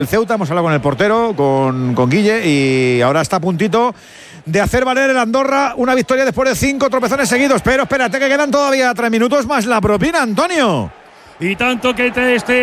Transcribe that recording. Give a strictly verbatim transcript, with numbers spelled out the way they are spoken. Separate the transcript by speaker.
Speaker 1: El Ceuta, hemos hablado con el portero, con, con Guille, y ahora está a puntito de hacer valer el Andorra una victoria después de cinco tropezones seguidos. Pero espérate que quedan todavía tres minutos más la propina, Antonio.
Speaker 2: Y tanto que te este